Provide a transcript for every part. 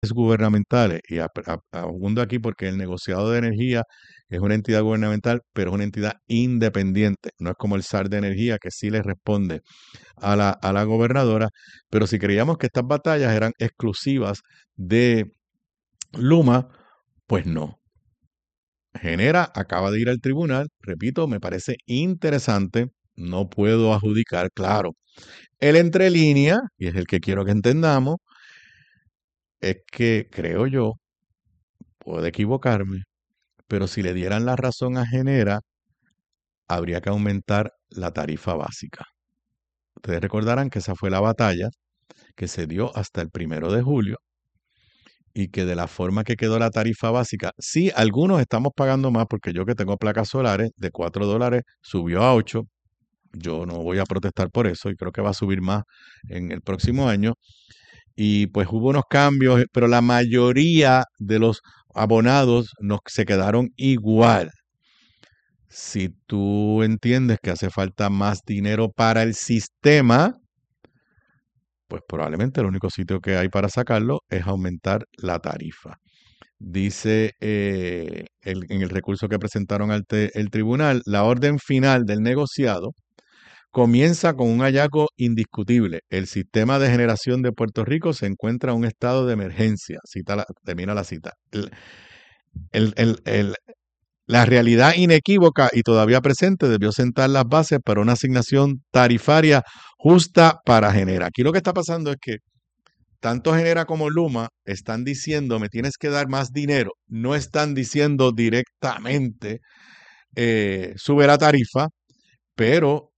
gubernamentales, y abundo aquí porque el negociado de energía es una entidad gubernamental, pero es una entidad independiente, no es como el SAR de energía que sí le responde a la gobernadora, pero si creíamos que estas batallas eran exclusivas de Luma, pues no. Genera acaba de ir al tribunal, repito, me parece interesante, no puedo adjudicar, claro. El entre línea, y es el que quiero que entendamos, es que creo yo, puedo equivocarme, pero si le dieran la razón a Genera, habría que aumentar la tarifa básica. Ustedes recordarán que esa fue la batalla que se dio hasta el 1 de julio y que de la forma que quedó la tarifa básica, sí, algunos estamos pagando más porque yo que tengo placas solares de $4 subió a 8. Yo no voy a protestar por eso y creo que va a subir más en el próximo año. Y pues hubo unos cambios, pero la mayoría de los abonados se quedaron igual. Si tú entiendes que hace falta más dinero para el sistema, pues probablemente el único sitio que hay para sacarlo es aumentar la tarifa. Dice en el recurso que presentaron ante el tribunal, la orden final del negociado comienza con un hallazgo indiscutible. El sistema de generación de Puerto Rico se encuentra en un estado de emergencia. Termina la cita. El- el- el- la realidad inequívoca y todavía presente debió sentar las bases para una asignación tarifaria justa para Genera. Aquí lo que está pasando es que tanto Genera como Luma están diciendo me tienes que dar más dinero. No están diciendo directamente sube la tarifa, pero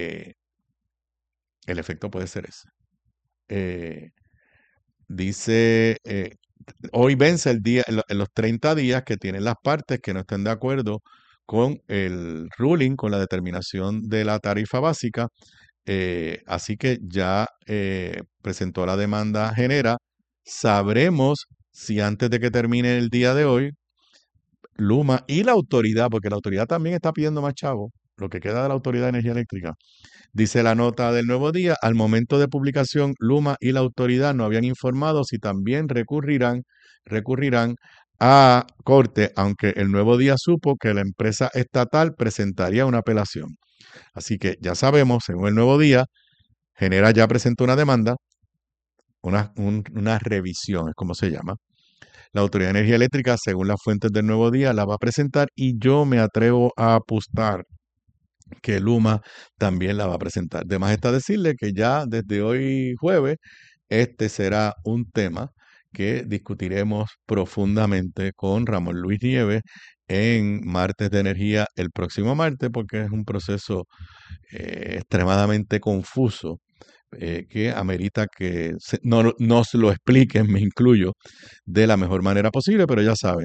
el efecto puede ser ese. Eh, dice, hoy vence el día, en los 30 días que tienen las partes que no estén de acuerdo con el ruling, con la determinación de la tarifa básica. Así que ya presentó la demanda Genera. Sabremos si antes de que termine el día de hoy, Luma y la autoridad, porque la autoridad también está pidiendo más chavo, lo que queda de la Autoridad de Energía Eléctrica. Dice la nota del Nuevo Día, al momento de publicación, Luma y la autoridad no habían informado si también recurrirán a corte, aunque el Nuevo Día supo que la empresa estatal presentaría una apelación. Así que ya sabemos, según el Nuevo Día, Genera ya presentó una demanda, una revisión, es como se llama. La Autoridad de Energía Eléctrica, según las fuentes del Nuevo Día, la va a presentar y yo me atrevo a apostar que Luma también la va a presentar. De más está decirle que ya desde hoy jueves, este será un tema que discutiremos profundamente con Ramón Luis Nieves en Martes de Energía el próximo martes, porque es un proceso extremadamente confuso que amerita que nos lo expliquen, me incluyo, de la mejor manera posible, pero ya saben,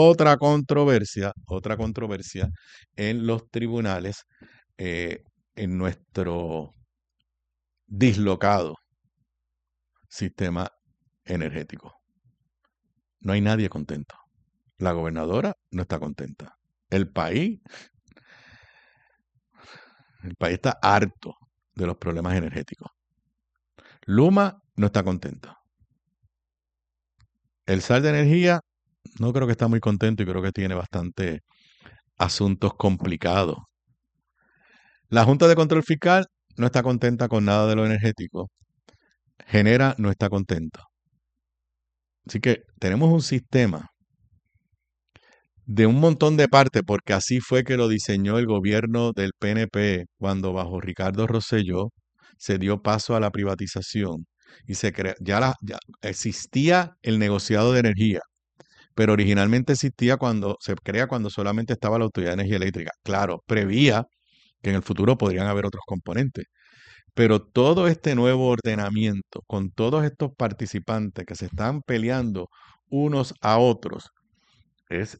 otra controversia en los tribunales, en nuestro dislocado sistema energético. No hay nadie contento. La gobernadora no está contenta. El país, el país está harto de los problemas energéticos. Luma no está contenta. El SAR de energía no creo que está muy contento y creo que tiene bastante asuntos complicados. La Junta de Control Fiscal no está contenta con nada de lo energético. Genera no está contenta. Así que tenemos un sistema de un montón de partes, porque así fue que lo diseñó el gobierno del PNP cuando bajo Ricardo Rosselló se dio paso a la privatización y ya existía el negociado de energía, pero originalmente existía cuando se crea cuando solamente estaba la Autoridad de Energía Eléctrica. Claro, prevía que en el futuro podrían haber otros componentes. Pero todo este nuevo ordenamiento, con todos estos participantes que se están peleando unos a otros, es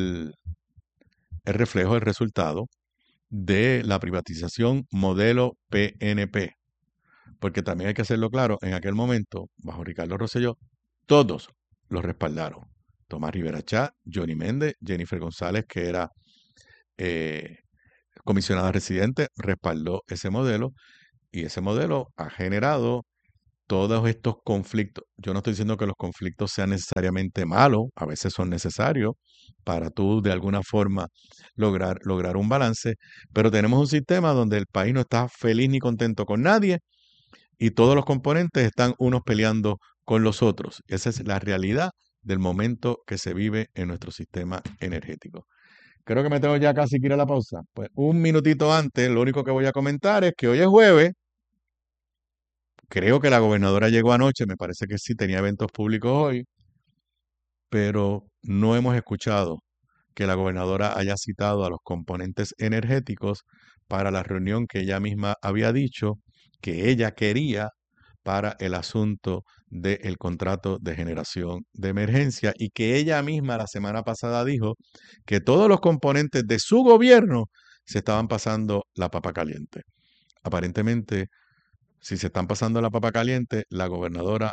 el reflejo, el resultado de la privatización modelo PNP. Porque también hay que hacerlo claro, en aquel momento, bajo Ricardo Rosselló, todos los respaldaron. Tomás Rivera Chá, Johnny Méndez, Jennifer González, que era eh, comisionada residente, respaldó ese modelo y ese modelo ha generado todos estos conflictos, yo no estoy diciendo que los conflictos sean necesariamente malos, a veces son necesarios para tú de alguna forma lograr un balance, pero tenemos un sistema donde el país no está feliz ni contento con nadie y todos los componentes están unos peleando con los otros. Esa es la realidad del momento que se vive en nuestro sistema energético. Creo que me tengo ya casi que ir a la pausa. Pues un minutito antes, lo único que voy a comentar es que hoy es jueves. Creo que la gobernadora llegó anoche, me parece que sí, tenía eventos públicos hoy, pero no hemos escuchado que la gobernadora haya citado a los componentes energéticos para la reunión que ella misma había dicho que ella quería para el asunto del contrato de generación de emergencia y que ella misma la semana pasada dijo que todos los componentes de su gobierno se estaban pasando la papa caliente. Aparentemente, si se están pasando la papa caliente, la gobernadora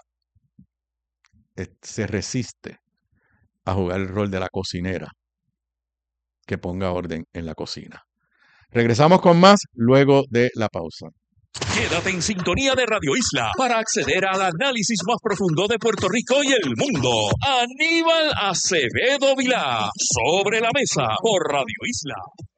se resiste a jugar el rol de la cocinera que ponga orden en la cocina. Regresamos con más luego de la pausa. Quédate en sintonía de Radio Isla para acceder al análisis más profundo de Puerto Rico y el mundo. Aníbal Acevedo Vilá, Sobre la Mesa por Radio Isla.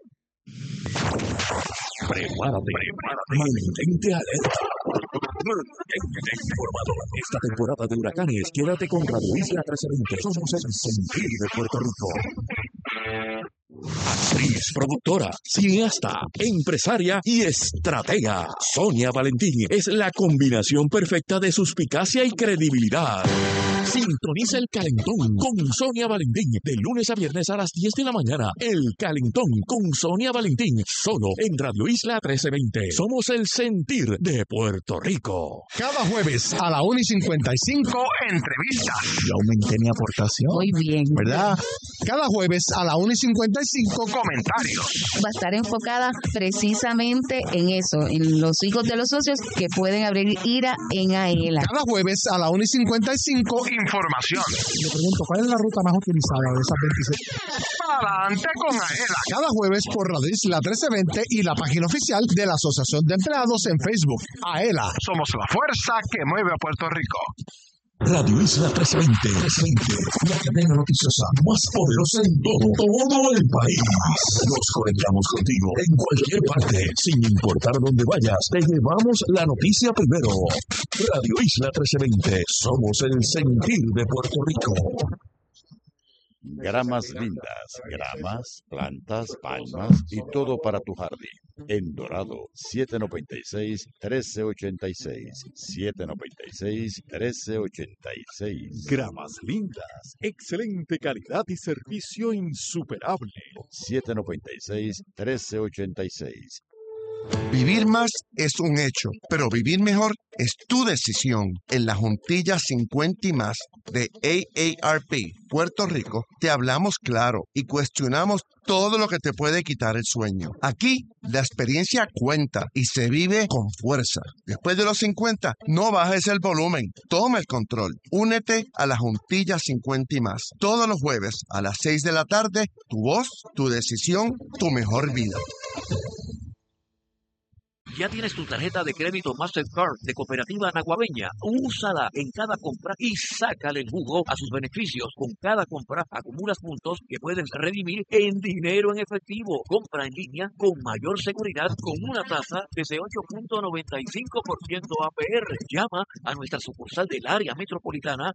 Prepárate, mantente alerta. Mantente informado. Esta temporada de huracanes, quédate con Radio Isla 1320. Somos el sentir de Puerto Rico. Actriz, productora, cineasta, empresaria y estratega. Sonia Valentín es la combinación perfecta de suspicacia y credibilidad. Sintoniza El Calentón con Sonia Valentín de lunes a viernes a las 10 de la mañana. El Calentón con Sonia Valentín, solo en Radio Isla 1320. Somos el sentir de Puerto Rico. Cada jueves a la 1:55, entrevistas. Yo aumenté mi aportación. Muy bien. ¿Verdad? Cada jueves a la 1:55, comentarios. Va a estar enfocada precisamente en eso, en los hijos de los socios que pueden abrir IRA en AELA. Cada jueves a la 1:55, información. Le pregunto, ¿cuál es la ruta más utilizada de esas 26? Adelante con AELA. Cada jueves por Radio Isla 1320 y la página oficial de la Asociación de Empleados en Facebook. AELA, somos la fuerza que mueve a Puerto Rico. Radio Isla 1320, la cadena noticiosa más poderosa en todo el país. Nos conectamos contigo en cualquier parte, sin importar dónde vayas. Te llevamos la noticia primero. Radio Isla 1320, somos el sentir de Puerto Rico. Gramas lindas, gramas, plantas, palmas y todo para tu jardín. En Dorado, 796-1386. 796-1386. Gramas lindas, excelente calidad y servicio insuperable. 796-1386. Vivir más es un hecho, pero vivir mejor es tu decisión. En la Juntilla 50 y más de AARP, Puerto Rico, te hablamos claro y cuestionamos todo lo que te puede quitar el sueño. Aquí, la experiencia cuenta y se vive con fuerza. Después de los 50, no bajes el volumen, toma el control. Únete a la Juntilla 50 y más. Todos los jueves a las 6 de la tarde, tu voz, tu decisión, tu mejor vida. Ya tienes tu tarjeta de crédito Mastercard de Cooperativa Naguabeña. Úsala en cada compra y sácale el jugo a sus beneficios. Con cada compra acumulas puntos que puedes redimir en dinero en efectivo. Compra en línea con mayor seguridad con una tasa desde 8.95% APR. Llama a nuestra sucursal del área metropolitana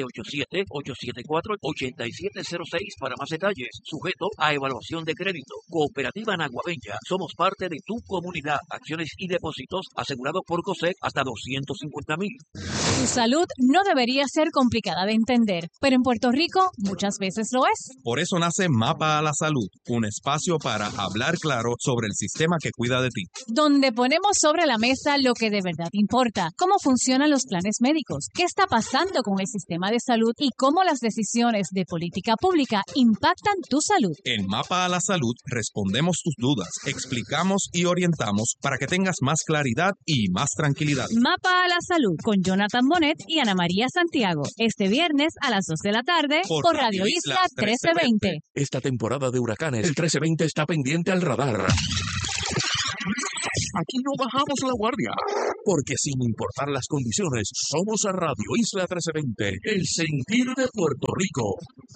787-874-8706 para más detalles. Sujeto a evaluación de crédito. Cooperativa Naguabeña. Somos parte de tu comunidad. Acciones y depósitos asegurados por COSEC hasta $250,000. Tu salud no debería ser complicada de entender, pero en Puerto Rico muchas veces lo es. Por eso nace Mapa a la Salud, un espacio para hablar claro sobre el sistema que cuida de ti. Donde ponemos sobre la mesa lo que de verdad importa, cómo funcionan los planes médicos, qué está pasando con el sistema de salud y cómo las decisiones de política pública impactan tu salud. En Mapa a la Salud respondemos tus dudas, explicamos y orientamos para que tengas más claridad y más tranquilidad. Mapa a la Salud con Jonathan Bonet y Ana María Santiago. Este viernes a las 2 de la tarde por Radio Isla 1320. Esta temporada de huracanes, el 1320 está pendiente al radar. Aquí no bajamos la guardia, porque sin importar las condiciones, somos a Radio Isla 1320, el sentir de Puerto Rico.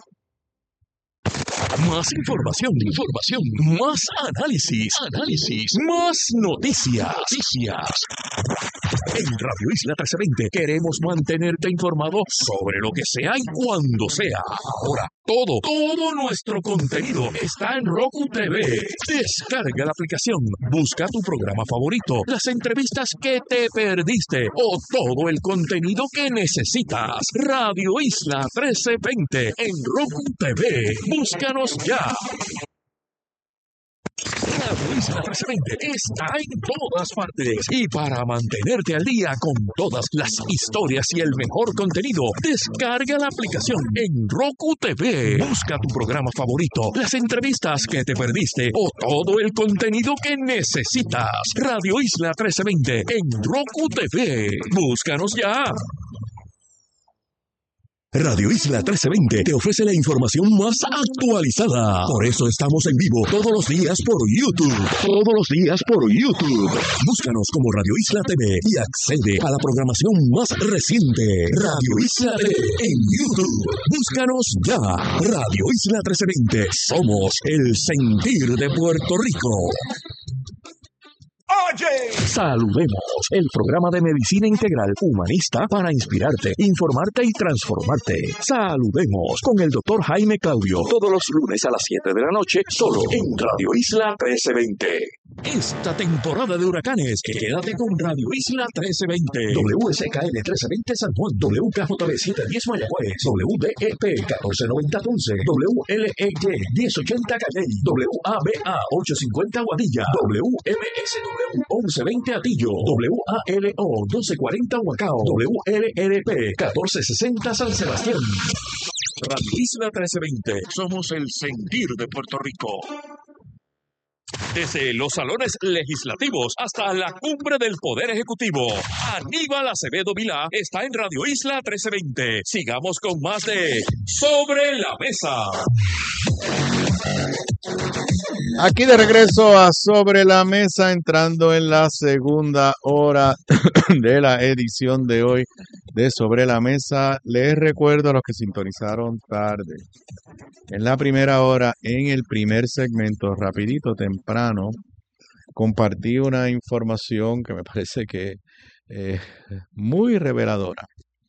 Más información, más análisis, más noticias. En Radio Isla 1320 queremos mantenerte informado sobre lo que sea y cuando sea. Ahora, todo nuestro contenido está en Roku TV. Descarga la aplicación, busca tu programa favorito, las entrevistas que te perdiste o todo el contenido que necesitas. Radio Isla 1320 en Roku TV. Búscanos ya. Radio Isla 1320 está en todas partes y para mantenerte al día con todas las historias y el mejor contenido, descarga la aplicación en Roku TV. Busca tu programa favorito, las entrevistas que te perdiste o todo el contenido que necesitas. Radio Isla 1320 en Roku TV. Búscanos ya. Radio Isla 1320 te ofrece la información más actualizada. Por eso estamos en vivo todos los días por YouTube. Búscanos como Radio Isla TV y accede a la programación más reciente. Radio Isla TV en YouTube. Búscanos ya. Radio Isla 1320. Somos el sentir de Puerto Rico. Oye, saludemos el programa de medicina integral humanista para inspirarte, informarte y transformarte. Saludemos con el doctor Jaime Claudio todos los lunes a las 7 de la noche solo en Radio Isla 1320. Esta temporada de huracanes, quédate con Radio Isla 1320. WSKL 1320 San Juan, WKJB 710 Mayagüez, WDEP 1490 Ponce, WLEY 1080 Calley, WABA 850 Guadilla, WMSW 1120 Atillo, WALO 1240 Huacao, WLRP 1460 San Sebastián. Radio Isla 1320, somos el sentir de Puerto Rico. Desde los salones legislativos hasta la cumbre del Poder Ejecutivo, Aníbal Acevedo Vilá está en Radio Isla 1320. Sigamos con más de Sobre la Mesa. Aquí de regreso a Sobre la Mesa, entrando en la segunda hora de la edición de hoy de Sobre la Mesa. Les recuerdo a los que sintonizaron tarde. En la primera hora, en el primer segmento, rapidito, temprano, compartí una información que me parece que es muy reveladora.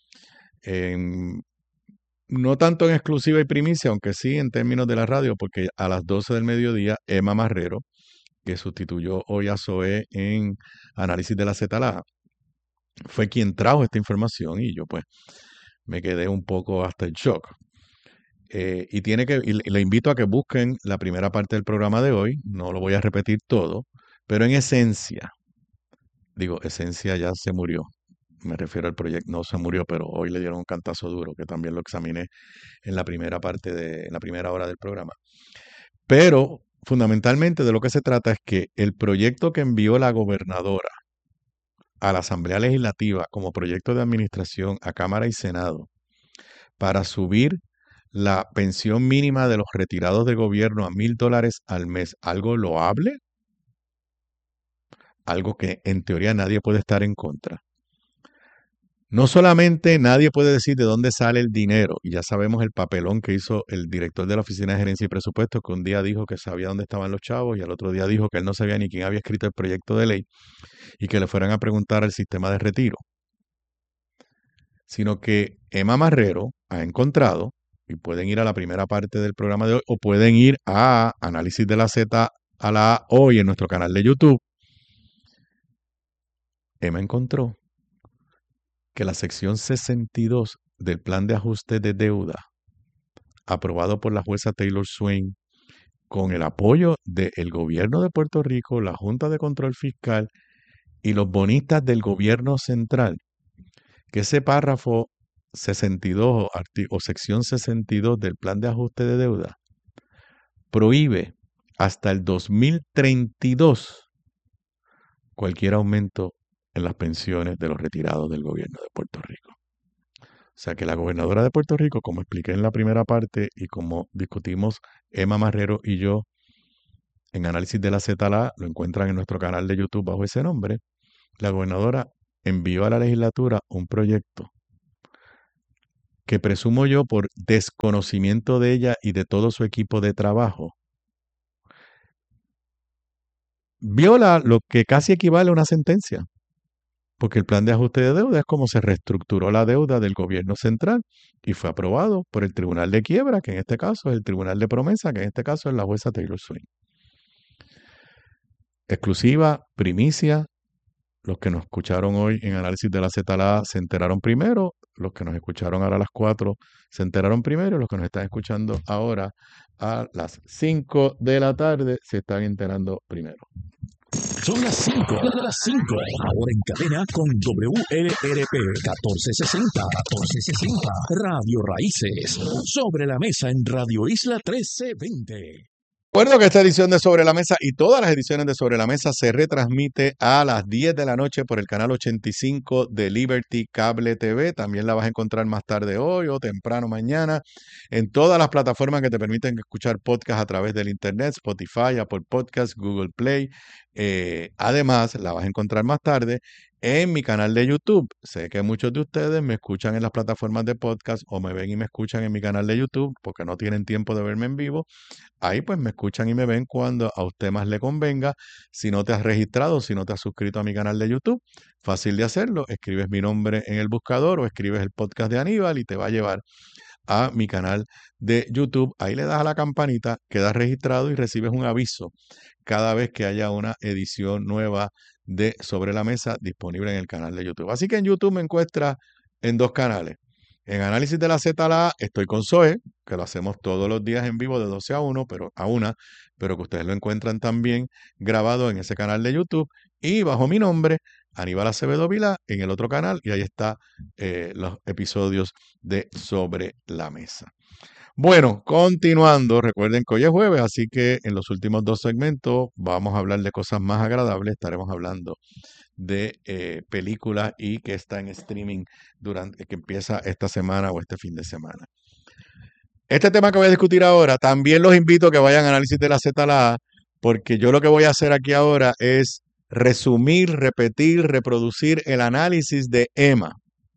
No tanto en exclusiva y primicia, aunque sí en términos de la radio, porque a las 12 del mediodía, Emma Marrero, que sustituyó hoy a Zoé en Análisis de la Z-LA, fue quien trajo esta información y yo pues me quedé un poco hasta el shock. Y le invito a que busquen la primera parte del programa de hoy, no lo voy a repetir todo, pero en esencia ya se murió. Me refiero al proyecto, no se murió, pero hoy le dieron un cantazo duro, que también lo examiné en la primera en la primera hora del programa. Pero fundamentalmente de lo que se trata es que el proyecto que envió la gobernadora a la Asamblea Legislativa como proyecto de administración a Cámara y Senado para subir la pensión mínima de los retirados de gobierno a $1,000 al mes, algo loable, algo que en teoría nadie puede estar en contra. No solamente nadie puede decir de dónde sale el dinero, y ya sabemos el papelón que hizo el director de la Oficina de Gerencia y Presupuestos, que un día dijo que sabía dónde estaban los chavos y al otro día dijo que él no sabía ni quién había escrito el proyecto de ley y que le fueran a preguntar al sistema de retiro. Sino que Emma Marrero ha encontrado, y pueden ir a la primera parte del programa de hoy o pueden ir a Análisis de la Z a la A hoy en nuestro canal de YouTube. Emma encontró que la sección 62 del plan de ajuste de deuda, aprobado por la jueza Taylor Swain, con el apoyo del gobierno de Puerto Rico, la Junta de Control Fiscal y los bonistas del gobierno central, que ese párrafo 62 o sección 62 del plan de ajuste de deuda prohíbe hasta el 2032 cualquier aumento en las pensiones de los retirados del gobierno de Puerto Rico. O sea que la gobernadora de Puerto Rico, como expliqué en la primera parte y como discutimos Emma Marrero y yo en Análisis de la ZLA, lo encuentran en nuestro canal de YouTube bajo ese nombre, la gobernadora envió a la legislatura un proyecto que presumo yo por desconocimiento de ella y de todo su equipo de trabajo, viola lo que casi equivale a una sentencia, porque el plan de ajuste de deuda es como se reestructuró la deuda del gobierno central y fue aprobado por el Tribunal de Quiebra, que en este caso es el Tribunal de Promesa, que en este caso es la jueza Taylor Swain. Exclusiva, primicia, los que nos escucharon hoy en Análisis de la ZLA se enteraron primero, los que nos escucharon ahora a las 4 se enteraron primero, los que nos están escuchando ahora a las 5 de la tarde se están enterando primero. Son las 5, ahora en cadena con WLRP 1460, Radio Raíces, sobre la mesa en Radio Isla 1320. Recuerdo que esta edición de Sobre la Mesa y todas las ediciones de Sobre la Mesa se retransmite a las 10 de la noche por el canal 85 de Liberty Cable TV. También la vas a encontrar más tarde hoy o temprano mañana en todas las plataformas que te permiten escuchar podcast a través del internet, Spotify, Apple Podcasts, Google Play. Además, la vas a encontrar más tarde en mi canal de YouTube. Sé que muchos de ustedes me escuchan en las plataformas de podcast o me ven y me escuchan en mi canal de YouTube porque no tienen tiempo de verme en vivo. Ahí pues me escuchan y me ven cuando a usted más le convenga. Si no te has registrado, si no te has suscrito a mi canal de YouTube, fácil de hacerlo. Escribes mi nombre en el buscador o escribes el podcast de Aníbal y te va a llevar a mi canal de YouTube. Ahí le das a la campanita, quedas registrado y recibes un aviso cada vez que haya una edición nueva de Sobre la Mesa disponible en el canal de YouTube. Así que en YouTube me encuentras en dos canales. En Análisis de la ZLA estoy con Zoe, que lo hacemos todos los días en vivo de 12 a 1, pero que ustedes lo encuentran también grabado en ese canal de YouTube y bajo mi nombre, Aníbal Acevedo Vilá, en el otro canal, y ahí está los episodios de Sobre la Mesa. Bueno, continuando, recuerden que hoy es jueves, así que en los últimos dos segmentos vamos a hablar de cosas más agradables. Estaremos hablando de películas y que está en streaming que empieza esta semana o este fin de semana. Este tema que voy a discutir ahora, también los invito a que vayan a Análisis de la ZLA, porque yo lo que voy a hacer aquí ahora es resumir, repetir, reproducir el análisis de Emma.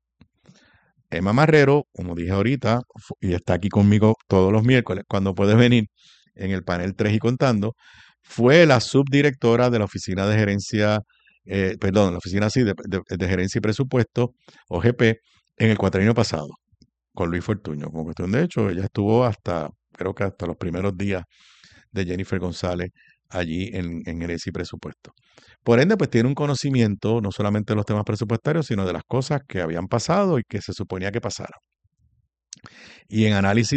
Emma Marrero, como dije ahorita, y está aquí conmigo todos los miércoles, cuando puede venir en el panel 3 y contando, fue la subdirectora de la Oficina de Gerencia, la Oficina de Gerencia y Presupuesto, OGP, en el cuatrienio pasado, con Luis Fortuño. Como cuestión de hecho, ella estuvo creo que hasta los primeros días de Jennifer González allí en Gerencia y Presupuesto. Por ende, pues tiene un conocimiento no solamente de los temas presupuestarios, sino de las cosas que habían pasado y que se suponía que pasaran. Y en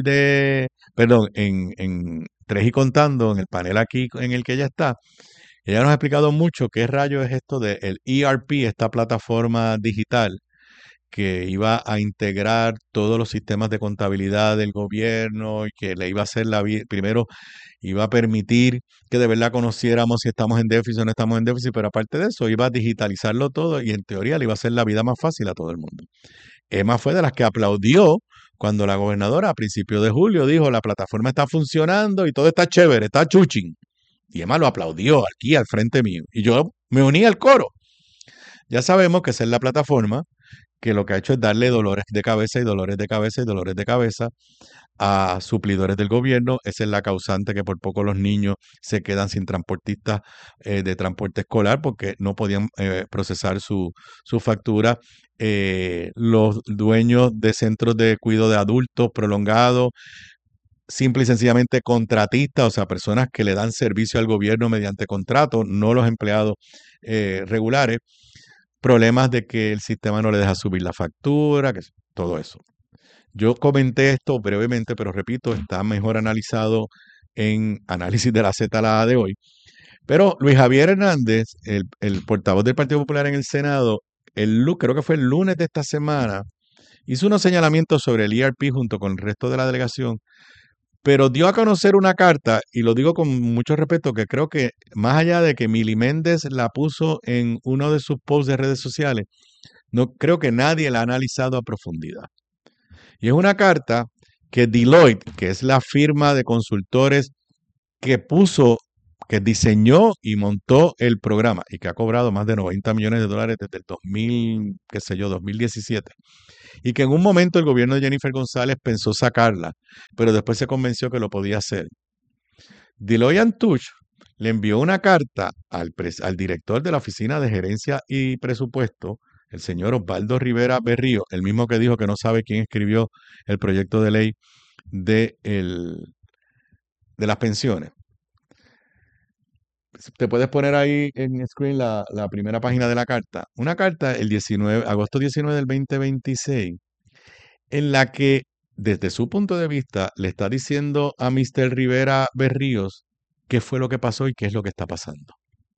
en 3 y contando, en el panel aquí en el que ella está, ella nos ha explicado mucho qué rayo es esto del ERP, esta plataforma digital que iba a integrar todos los sistemas de contabilidad del gobierno y que le iba a hacer primero iba a permitir que de verdad conociéramos si estamos en déficit o no estamos en déficit, pero aparte de eso iba a digitalizarlo todo y en teoría le iba a hacer la vida más fácil a todo el mundo. Emma fue de las que aplaudió cuando la gobernadora a principios de julio dijo la plataforma está funcionando y todo está chévere, está chuchín. Y Emma lo aplaudió aquí al frente mío y yo me uní al coro. Ya sabemos que esa es la plataforma que lo que ha hecho es darle dolores de cabeza y dolores de cabeza y dolores de cabeza a suplidores del gobierno. Esa es la causante que por poco los niños se quedan sin transportistas de transporte escolar porque no podían procesar su factura. Los dueños de centros de cuidado de adultos prolongados, simple y sencillamente contratistas, o sea, personas que le dan servicio al gobierno mediante contrato, no los empleados regulares. Problemas de que el sistema no le deja subir la factura, todo eso. Yo comenté esto brevemente, pero repito, está mejor analizado en Análisis de la ZLA de hoy. Pero Luis Javier Hernández, el portavoz del Partido Popular en el Senado, creo que fue el lunes de esta semana, hizo unos señalamientos sobre el ERP junto con el resto de la delegación, pero dio a conocer una carta, y lo digo con mucho respeto, que creo que más allá de que Mili Méndez la puso en uno de sus posts de redes sociales, no creo que nadie la ha analizado a profundidad. Y es una carta que Deloitte, que es la firma de consultores que puso que diseñó y montó el programa y que ha cobrado más de 90 millones de dólares desde el 2000, qué sé yo, 2017. Y que en un momento el gobierno de Jennifer González pensó sacarla, pero después se convenció que lo podía hacer. Deloitte & Touche le envió una carta al director de la Oficina de Gerencia y Presupuesto, el señor Osvaldo Rivera Berrío, el mismo que dijo que no sabe quién escribió el proyecto de ley de las pensiones. Te puedes poner ahí en screen la primera página de la carta. Una carta el agosto 19 del 2026, en la que, desde su punto de vista, le está diciendo a Mr. Rivera Berríos qué fue lo que pasó y qué es lo que está pasando.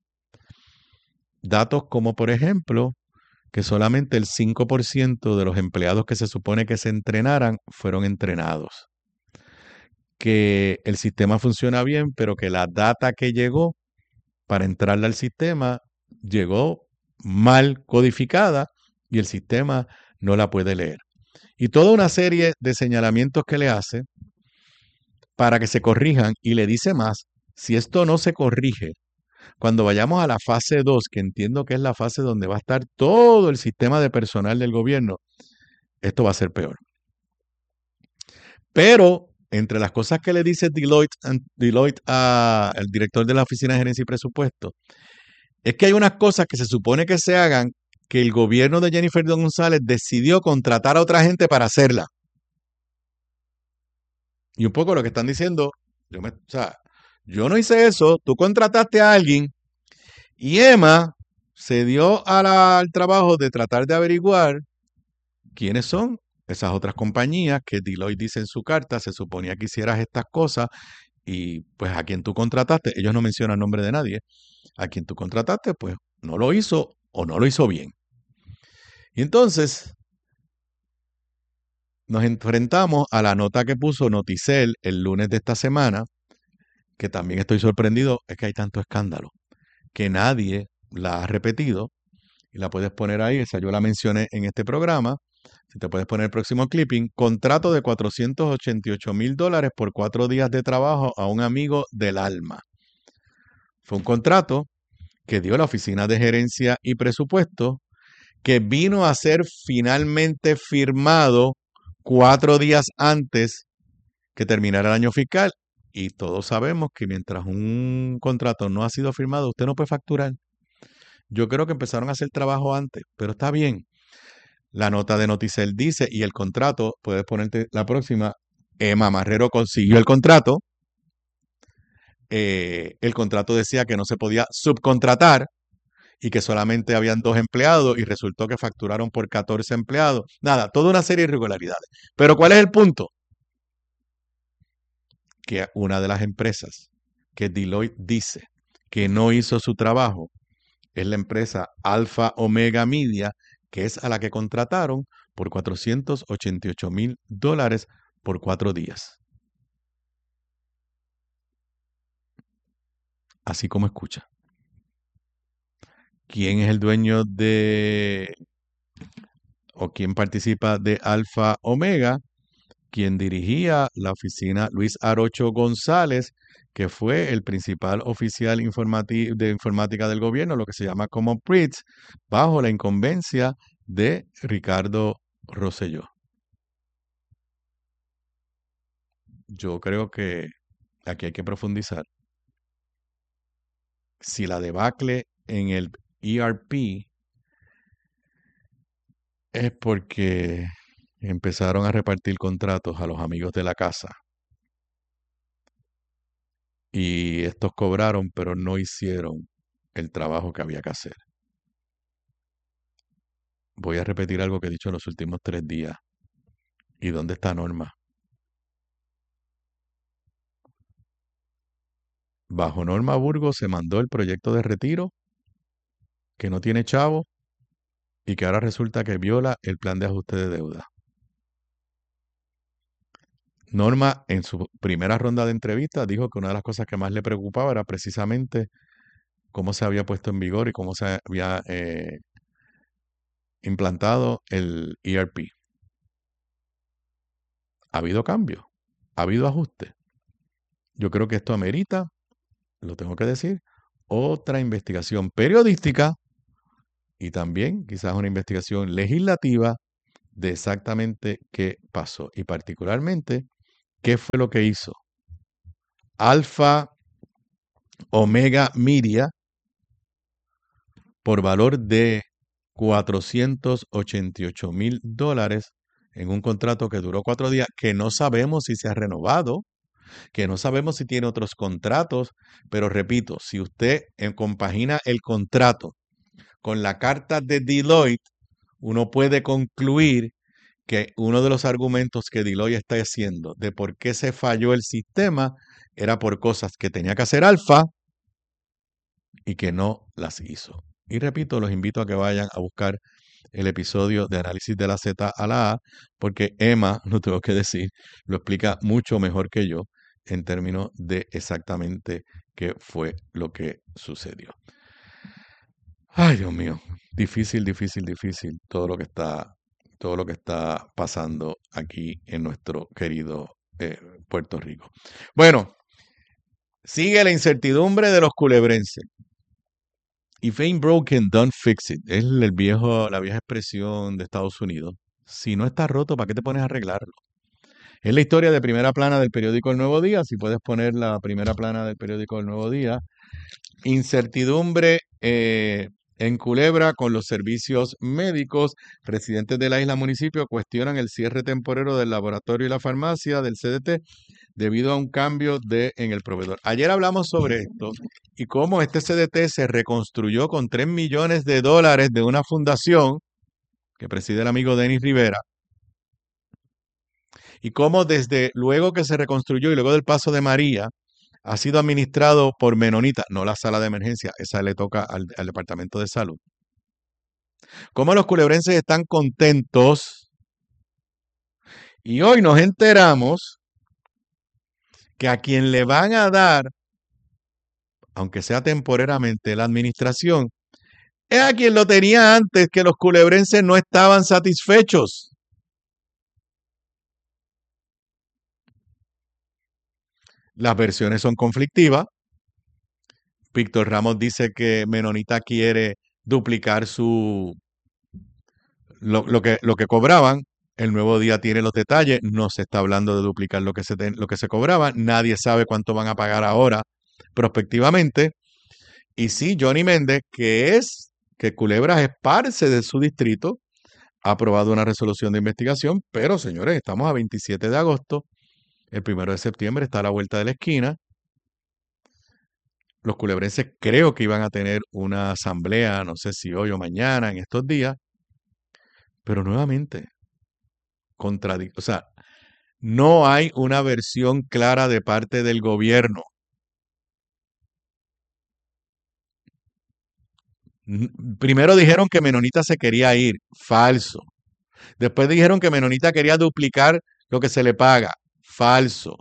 Datos como, por ejemplo, que solamente el 5% de los empleados que se supone que se entrenaran fueron entrenados. Que el sistema funciona bien, pero que la data que llegó para entrarle al sistema llegó mal codificada y el sistema no la puede leer. Y toda una serie de señalamientos que le hace para que se corrijan, y le dice más: si esto no se corrige, cuando vayamos a la fase 2, que entiendo que es la fase donde va a estar todo el sistema de personal del gobierno, esto va a ser peor. Pero entre las cosas que le dice Deloitte al director de la Oficina de Gerencia y Presupuesto, es que hay unas cosas que se supone que se hagan que el gobierno de Jennifer González decidió contratar a otra gente para hacerla. Y un poco lo que están diciendo, yo no hice eso, tú contrataste a alguien y Emma se dio al trabajo de tratar de averiguar quiénes son esas otras compañías que Deloitte dice en su carta, se suponía que hicieras estas cosas y pues a quien tú contrataste, ellos no mencionan el nombre de nadie, a quien tú contrataste pues no lo hizo o no lo hizo bien. Y entonces nos enfrentamos a la nota que puso Noticel el lunes de esta semana, que también estoy sorprendido, es que hay tanto escándalo, que nadie la ha repetido, y la puedes poner ahí, esa yo la mencioné en este programa, si te puedes poner el próximo clipping: contrato de $488,000 por 4 días de trabajo a un amigo del alma. Fue un contrato que dio la Oficina de Gerencia y Presupuesto, que vino a ser finalmente firmado 4 días antes que terminara el año fiscal. Y todos sabemos que mientras un contrato no ha sido firmado, usted no puede facturar. Yo creo que empezaron a hacer trabajo antes, pero está bien. La nota de Noticel dice, y el contrato, puedes ponerte la próxima, Emma Marrero consiguió el contrato. El contrato decía que no se podía subcontratar y que solamente habían 2 empleados y resultó que facturaron por 14 empleados. Nada, toda una serie de irregularidades. Pero ¿cuál es el punto? Que una de las empresas que Deloitte dice que no hizo su trabajo es la empresa Alfa Omega Media, que es a la que contrataron por $488,000 por 4 días. Así como escucha. ¿Quién es el dueño o quién participa de Alfa Omega? Quien dirigía la oficina, Luis Arocho González, que fue el principal oficial de informática del gobierno, lo que se llama como PRITS, bajo la incumbencia de Ricardo Rosselló. Yo creo que aquí hay que profundizar. Si la debacle en el ERP es porque empezaron a repartir contratos a los amigos de la casa y estos cobraron, pero no hicieron el trabajo que había que hacer. Voy a repetir algo que he dicho en los últimos 3 días. ¿Y dónde está Norma? Bajo Norma Burgos se mandó el proyecto de retiro, que no tiene chavo y que ahora resulta que viola el plan de ajuste de deuda. Norma, en su primera ronda de entrevistas, dijo que una de las cosas que más le preocupaba era precisamente cómo se había puesto en vigor y cómo se había implantado el ERP. Ha habido cambio, ha habido ajuste. Yo creo que esto amerita lo tengo que decir, otra investigación periodística y también quizás una investigación legislativa de exactamente qué pasó y particularmente qué fue lo que hizo Alfa Omega Media por valor de $488,000 en un contrato que duró 4 días, que no sabemos si se ha renovado, que no sabemos si tiene otros contratos, pero repito, si usted compagina el contrato con la carta de Deloitte, uno puede concluir que uno de los argumentos que Deloitte está haciendo de por qué se falló el sistema era por cosas que tenía que hacer Alfa y que no las hizo. Y repito, los invito a que vayan a buscar el episodio de análisis de la Z a la A, porque Emma, no tengo que decir, lo explica mucho mejor que yo en términos de exactamente qué fue lo que sucedió. Ay, Dios mío, difícil todo lo que está pasando aquí en nuestro querido Puerto Rico. Bueno, sigue la incertidumbre de los culebrenses. If ain't broken, don't fix it. Es la vieja expresión de Estados Unidos. Si no está roto, ¿para qué te pones a arreglarlo? Es la historia de primera plana del periódico El Nuevo Día. Si puedes poner la primera plana del periódico El Nuevo Día. Incertidumbre en Culebra con los servicios médicos. Presidentes de la isla municipio cuestionan el cierre temporero del laboratorio y la farmacia del CDT debido a un cambio en el proveedor. Ayer hablamos sobre esto y cómo este CDT se reconstruyó con $3 millones de una fundación que preside el amigo Denis Rivera y cómo desde luego que se reconstruyó y luego del paso de María ha sido administrado por menonitas, no la sala de emergencia, esa le toca al Departamento de Salud. Cómo los culebrenses están contentos y hoy nos enteramos que a quien le van a dar, aunque sea temporariamente, la administración, es a quien lo tenía antes, que los culebrenses no estaban satisfechos. Las versiones son conflictivas. Víctor Ramos dice que Menonita quiere duplicar lo que cobraban. El Nuevo Día tiene los detalles. No se está hablando de duplicar lo que se cobraba. Nadie sabe cuánto van a pagar ahora prospectivamente. Y sí, Johnny Méndez, que Culebras es parte de su distrito, ha aprobado una resolución de investigación, pero señores, estamos a 27 de agosto. El 1 de septiembre está a la vuelta de la esquina. Los culebrenses creo que iban a tener una asamblea, no sé si hoy o mañana, en estos días, pero nuevamente, o sea, no hay una versión clara de parte del gobierno. Primero dijeron que Menonita se quería ir, falso. Después dijeron que Menonita quería duplicar lo que se le paga, falso.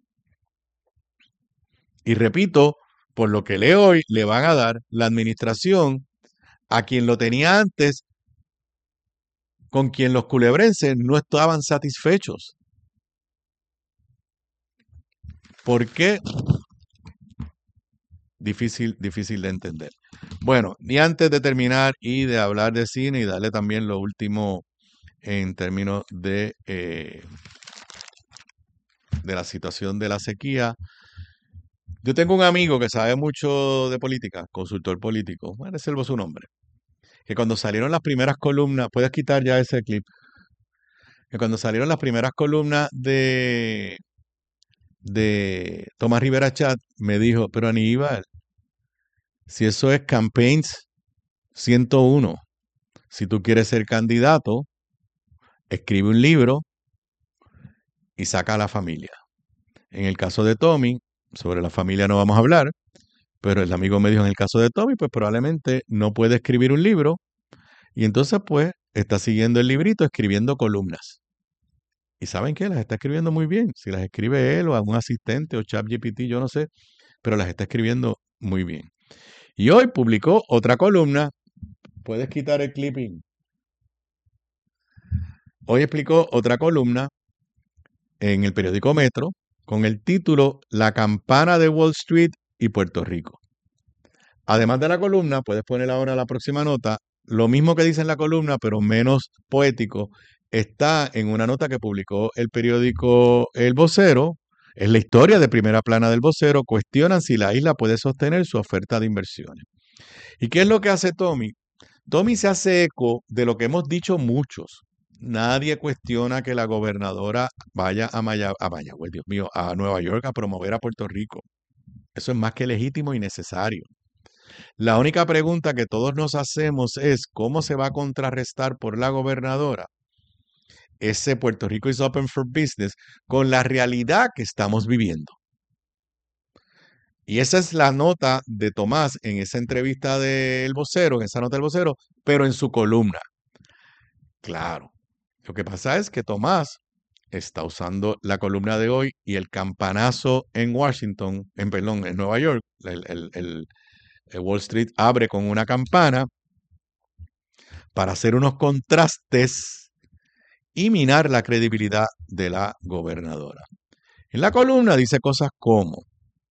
Y repito, por lo que leo hoy, le van a dar la administración a quien lo tenía antes, con quien los culebrenses no estaban satisfechos. ¿Por qué? Difícil de entender. Bueno, y antes de terminar y de hablar de cine y darle también lo último en términos de la situación de la sequía, yo tengo un amigo que sabe mucho de política, consultor político, voy a reservo su nombre, que cuando salieron las primeras columnas, puedes quitar ya ese clip, que cuando salieron las primeras columnas de Tomás Rivera Chat, me dijo, pero Aníbal, si eso es Campaigns 101, si tú quieres ser candidato, escribe un libro y saca a la familia. En el caso de Tommy, sobre la familia no vamos a hablar, pero el amigo me dijo en el caso de Tommy, pues probablemente no puede escribir un libro y entonces pues está siguiendo el librito escribiendo columnas. ¿Y saben qué? Las está escribiendo muy bien. Si las escribe él o algún asistente o ChatGPT, yo no sé, pero las está escribiendo muy bien. Y hoy publicó otra columna. Puedes quitar el clipping. Hoy explicó otra columna en el periódico Metro con el título La campana de Wall Street y Puerto Rico. Además de la columna, puedes poner ahora la próxima nota, lo mismo que dice en la columna, pero menos poético, está en una nota que publicó el periódico El Vocero. Es la historia de primera plana del Vocero. Cuestionan si la isla puede sostener su oferta de inversiones. ¿Y qué es lo que hace Tommy? Tommy se hace eco de lo que hemos dicho muchos. Nadie cuestiona que la gobernadora vaya a Mayagüez, Dios mío, a Nueva York a promover a Puerto Rico. Eso es más que legítimo y necesario. La única pregunta que todos nos hacemos es cómo se va a contrarrestar por la gobernadora ese Puerto Rico is open for business con la realidad que estamos viviendo. Y esa es la nota de Tomás en esa entrevista del Vocero, en esa nota del Vocero, pero en su columna. Claro, lo que pasa es que Tomás está usando la columna de hoy y el campanazo en Washington, en Nueva York, el Wall Street abre con una campana para hacer unos contrastes y minar la credibilidad de la gobernadora. En la columna dice cosas como,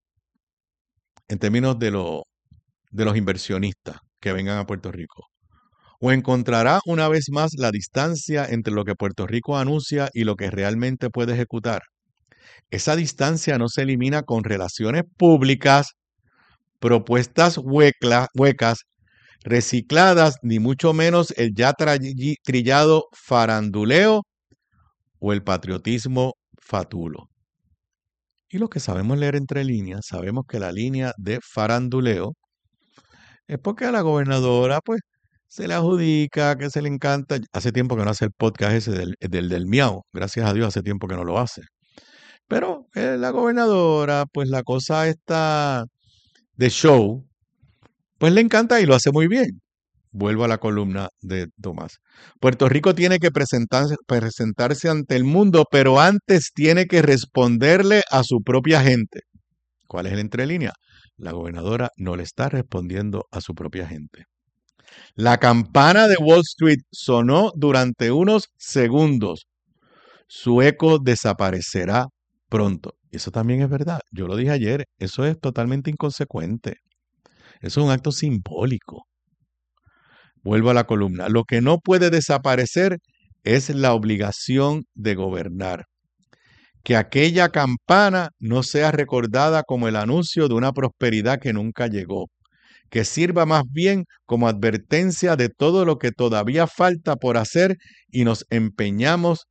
en términos de los inversionistas que vengan a Puerto Rico, o encontrará una vez más la distancia entre lo que Puerto Rico anuncia y lo que realmente puede ejecutar. Esa distancia no se elimina con relaciones públicas, propuestas huecas, recicladas, ni mucho menos el ya trillado faranduleo o el patriotismo fatulo. Y los que sabemos leer entre líneas, sabemos que la línea de faranduleo es porque a la gobernadora, pues, se le adjudica, que se le encanta. Hace tiempo que no hace el podcast ese del miau. Gracias a Dios, hace tiempo que no lo hace. Pero la gobernadora, pues la cosa está de show, pues le encanta y lo hace muy bien. Vuelvo a la columna de Tomás. Puerto Rico tiene que presentarse ante el mundo, pero antes tiene que responderle a su propia gente. ¿Cuál es el entrelínea? La gobernadora no le está respondiendo a su propia gente. La campana de Wall Street sonó durante unos segundos. Su eco desaparecerá pronto. Eso también es verdad. Yo lo dije ayer. Eso es totalmente inconsecuente. Eso es un acto simbólico. Vuelvo a la columna. Lo que no puede desaparecer es la obligación de gobernar. Que aquella campana no sea recordada como el anuncio de una prosperidad que nunca llegó. Que sirva más bien como advertencia de todo lo que todavía falta por hacer y nos empeñamos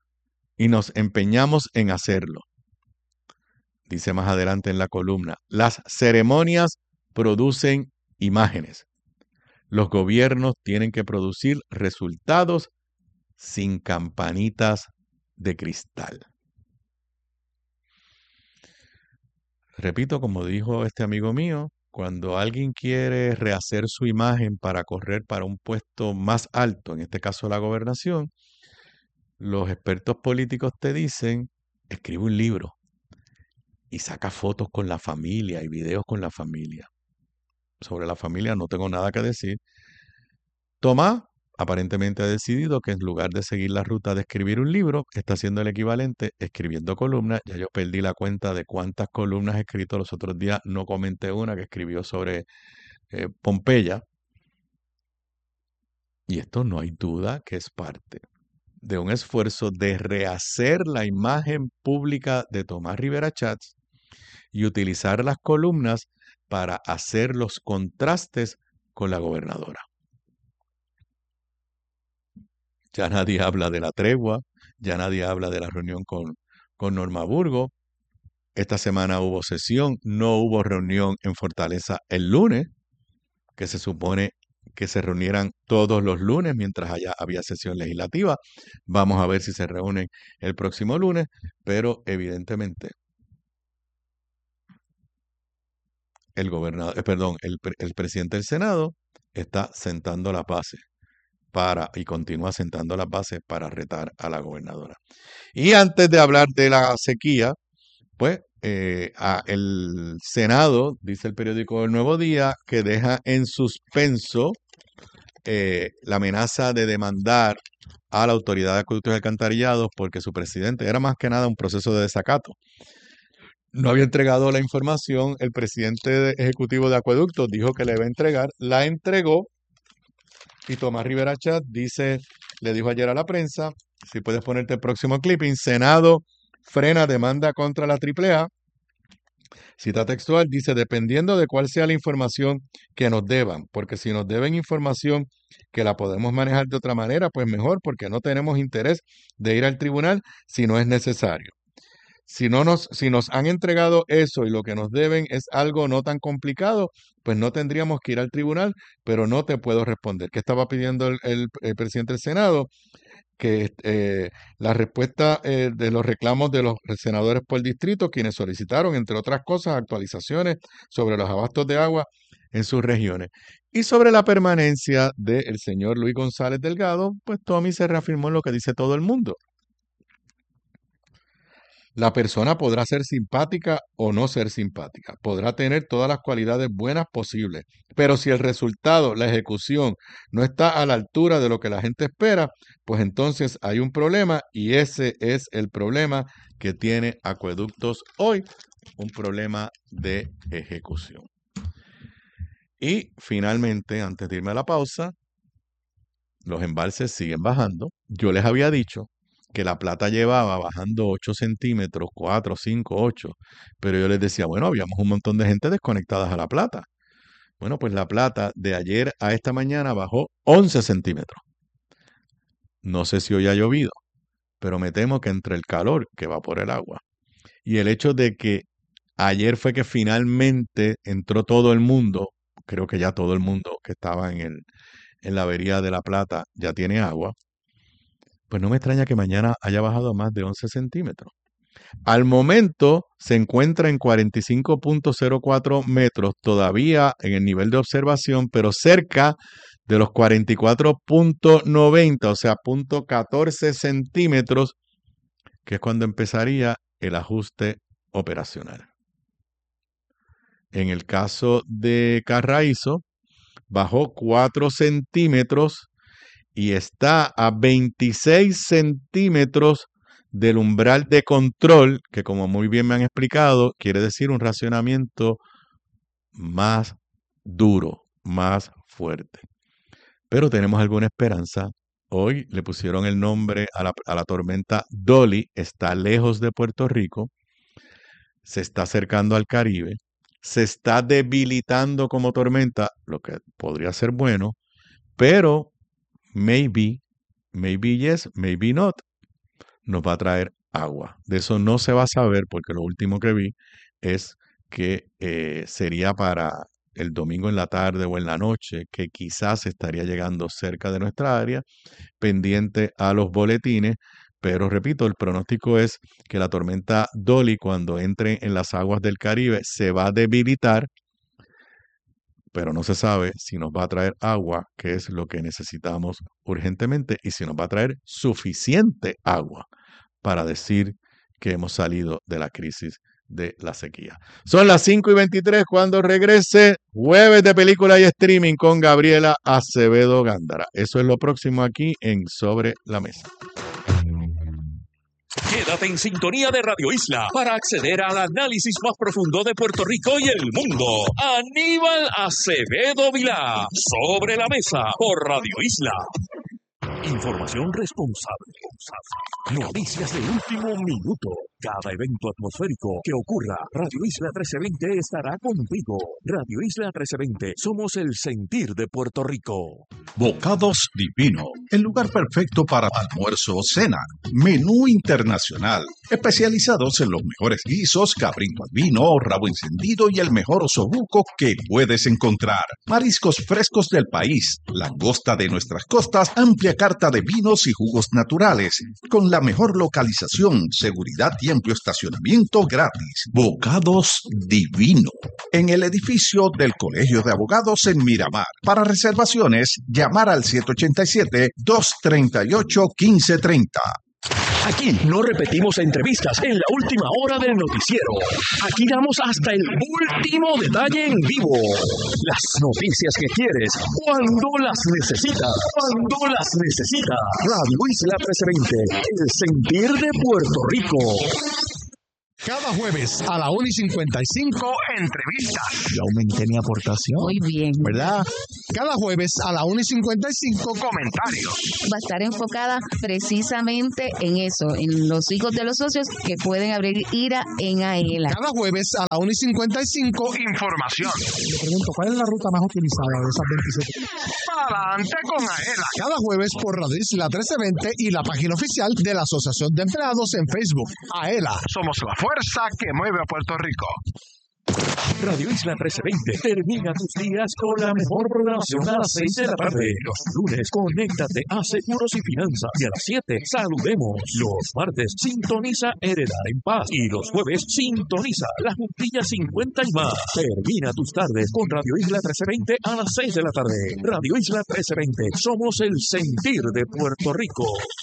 en hacerlo. Dice más adelante en la columna, las ceremonias producen imágenes. Los gobiernos tienen que producir resultados sin campanitas de cristal. Repito, como dijo este amigo mío, cuando alguien quiere rehacer su imagen para correr para un puesto más alto, en este caso la gobernación, los expertos políticos te dicen, escribe un libro y saca fotos con la familia y videos con la familia. Sobre la familia no tengo nada que decir. Tomás aparentemente ha decidido que en lugar de seguir la ruta de escribir un libro, está haciendo el equivalente escribiendo columnas. Ya yo perdí la cuenta de cuántas columnas he escrito. Los otros días no comenté una que escribió sobre Pompeya. Y esto no hay duda que es parte de un esfuerzo de rehacer la imagen pública de Tomás Rivera Chats y utilizar las columnas para hacer los contrastes con la gobernadora. Ya nadie habla de la tregua, ya nadie habla de la reunión con Norma Burgos. Esta semana hubo sesión, no hubo reunión en Fortaleza el lunes, que se supone que se reunieran todos los lunes mientras allá había sesión legislativa. Vamos a ver si se reúnen el próximo lunes, pero evidentemente el presidente del Senado está sentando las bases y continúa sentando las bases para retar a la gobernadora. Y antes de hablar de la sequía, pues el Senado, dice el periódico El Nuevo Día, que deja en suspenso la amenaza de demandar a la Autoridad de Acueductos y Alcantarillados porque su presidente era más que nada un proceso de desacato. no había entregado la información. El presidente ejecutivo de Acueductos dijo que le iba a entregar, la entregó, y Tomás Rivera Chat le dijo ayer a la prensa, si puedes ponerte el próximo clipping, Senado frena demanda contra la AAA. Cita textual, dice, dependiendo de cuál sea la información que nos deban, porque si nos deben información que la podemos manejar de otra manera, pues mejor, porque no tenemos interés de ir al tribunal si no es necesario. Si nos han entregado eso y lo que nos deben es algo no tan complicado, pues no tendríamos que ir al tribunal, pero no te puedo responder. ¿Qué estaba pidiendo el presidente del Senado? Que la respuesta de los reclamos de los senadores por distrito, quienes solicitaron, entre otras cosas, actualizaciones sobre los abastos de agua en sus regiones. Y sobre la permanencia del señor Luis González Delgado, pues Tommy se reafirmó en lo que dice todo el mundo. La persona podrá ser simpática o no ser simpática, podrá tener todas las cualidades buenas posibles, pero si el resultado, la ejecución, no está a la altura de lo que la gente espera, pues entonces hay un problema y ese es el problema que tiene Acueductos hoy, un problema de ejecución. Y finalmente, antes de irme a la pausa, los embalses siguen bajando. Yo les había dicho que la Plata llevaba bajando 8 centímetros, 4, 5, 8, pero yo les decía, bueno, habíamos un montón de gente desconectadas a la Plata. Bueno, pues la Plata de ayer a esta mañana bajó 11 centímetros. No sé si hoy ha llovido, pero me temo que entre el calor que va por el agua y el hecho de que ayer fue que finalmente entró todo el mundo, creo que ya todo el mundo que estaba en la avería de la Plata ya tiene agua, pues no me extraña que mañana haya bajado más de 11 centímetros. Al momento se encuentra en 45.04 metros, todavía en el nivel de observación, pero cerca de los 44.90, o sea, 0.14 centímetros, que es cuando empezaría el ajuste operacional. En el caso de Carraízo, bajó 4 centímetros y está a 26 centímetros del umbral de control, que como muy bien me han explicado, quiere decir un racionamiento más duro, más fuerte. Pero tenemos alguna esperanza. Hoy le pusieron el nombre a la tormenta Dolly, está lejos de Puerto Rico, se está acercando al Caribe, se está debilitando como tormenta, lo que podría ser bueno, pero maybe yes, maybe not, nos va a traer agua. De eso no se va a saber porque lo último que vi es que sería para el domingo en la tarde o en la noche, que quizás estaría llegando cerca de nuestra área, pendiente a los boletines, pero repito, el pronóstico es que la tormenta Dolly, cuando entre en las aguas del Caribe, se va a debilitar, pero no se sabe si nos va a traer agua, que es lo que necesitamos urgentemente, y si nos va a traer suficiente agua para decir que hemos salido de la crisis de la sequía. Son las 5:23 cuando regrese Jueves de Película y Streaming con Gabriela Acevedo Gándara. Eso es lo próximo aquí en Sobre la Mesa. Quédate en sintonía de Radio Isla para acceder al análisis más profundo de Puerto Rico y el mundo. Aníbal Acevedo Vilá, Sobre la Mesa, por Radio Isla. Información responsable. Noticias de último minuto. Cada evento atmosférico que ocurra, Radio Isla 1320 estará contigo. Radio Isla 1320, somos el sentir de Puerto Rico. Bocados Divino, el lugar perfecto para almuerzo o cena. Menú internacional, especializados en los mejores guisos, cabrito al vino, rabo encendido y el mejor osobuco que puedes encontrar. Mariscos frescos del país, langosta de nuestras costas, amplia carta de vinos y jugos naturales, con la mejor localización, seguridad y amplio estacionamiento gratis. Bocados Divino, en el edificio del Colegio de Abogados en Miramar. Para reservaciones, llamar al 787-238-1530. Aquí no repetimos entrevistas en la última hora del noticiero. Aquí damos hasta el último detalle en vivo. Las noticias que quieres, cuando las necesitas. Cuando las necesitas. Radio Isla 1320, el sentir de Puerto Rico. Cada jueves a la 1:55, entrevistas. Yo aumenté mi aportación. Muy bien. ¿Verdad? Cada jueves a la 1:55, comentarios. Va a estar enfocada precisamente en eso, en los hijos de los socios que pueden abrir IRA en AELA. Cada jueves a la 1:55, información. Le pregunto, ¿cuál es la ruta más utilizada de esas 27? Adelante con AELA. Cada jueves por Radio Isla 1320 y la página oficial de la Asociación de Empleados en Facebook. AELA, somos la fuerza que mueve a Puerto Rico. Radio Isla 1320 termina tus días con la mejor programación a las 6 de la tarde. Los lunes, conéctate a Seguros y Finanzas. Y a las 7, saludemos. Los martes, sintoniza Heredar en Paz. Y los jueves, sintoniza La Juntilla 50 y más. Termina tus tardes con Radio Isla 1320 a las 6 de la tarde. Radio Isla 1320. Somos el sentir de Puerto Rico.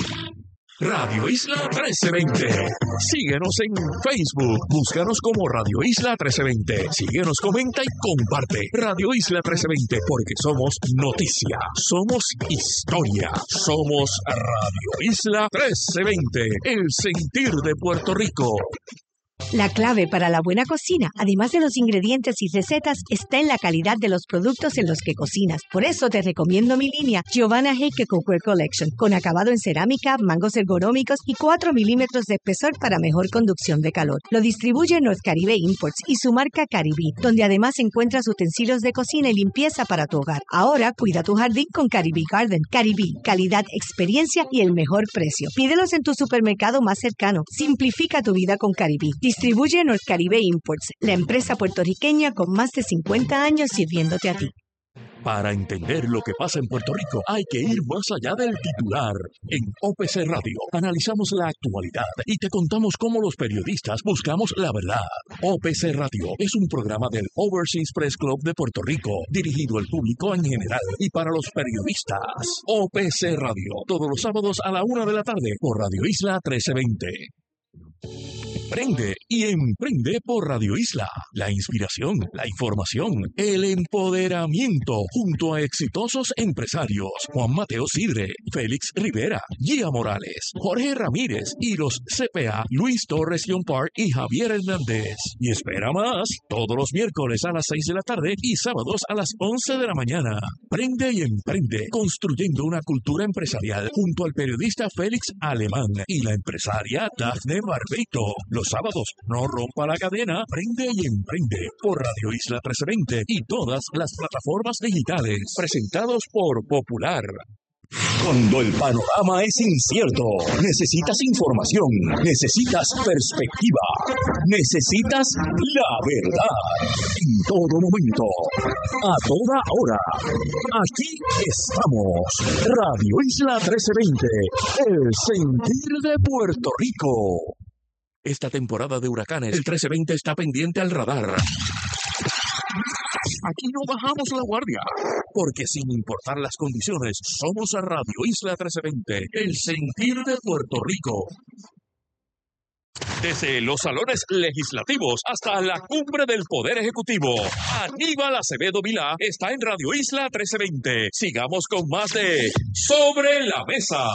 Radio Isla 1320. Síguenos en Facebook. Búscanos como Radio Isla 1320. Síguenos, comenta y comparte. Radio Isla 1320, porque somos noticia, somos historia, somos Radio Isla 1320, el sentir de Puerto Rico. La clave para la buena cocina, además de los ingredientes y recetas, está en la calidad de los productos en los que cocinas. Por eso te recomiendo mi línea Giovanna Heike Cookware Collection, con acabado en cerámica, mangos ergonómicos y 4 milímetros de espesor para mejor conducción de calor. Lo distribuye North Caribe Imports y su marca Caribí, donde además encuentras utensilios de cocina y limpieza para tu hogar. Ahora cuida tu jardín con Caribí Garden. Caribí, calidad, experiencia y el mejor precio. Pídelos en tu supermercado más cercano. Simplifica tu vida con Caribí. Distribuye North Caribe Imports, la empresa puertorriqueña con más de 50 años sirviéndote a ti. Para entender lo que pasa en Puerto Rico, hay que ir más allá del titular. En OPC Radio analizamos la actualidad y te contamos cómo los periodistas buscamos la verdad. OPC Radio es un programa del Overseas Press Club de Puerto Rico, dirigido al público en general y para los periodistas. OPC Radio, todos los sábados a la 1 de la tarde por Radio Isla 1320. Prende y emprende por Radio Isla. La inspiración, la información, el empoderamiento junto a exitosos empresarios Juan Mateo Sidre, Félix Rivera, Gia Morales, Jorge Ramírez y los CPA Luis Torres Yompar y Javier Hernández. Y espera más, todos los miércoles a las 6 de la tarde y sábados a las 11 de la mañana. Prende y emprende, construyendo una cultura empresarial junto al periodista Félix Alemán y la empresaria Dafne Barbeito. Los sábados, no rompa la cadena, prende y emprende por Radio Isla 1320 y todas las plataformas digitales, presentados por Popular. Cuando el panorama es incierto, necesitas información, necesitas perspectiva, necesitas la verdad. En todo momento, a toda hora. Aquí estamos. Radio Isla 1320, el sentir de Puerto Rico. Esta temporada de huracanes, el 1320 está pendiente al radar. Aquí no bajamos la guardia, porque sin importar las condiciones, somos a Radio Isla 1320, el sentir de Puerto Rico. Desde los salones legislativos hasta la cumbre del Poder Ejecutivo, Aníbal Acevedo Vilá está en Radio Isla 1320. Sigamos con más de Sobre la Mesa.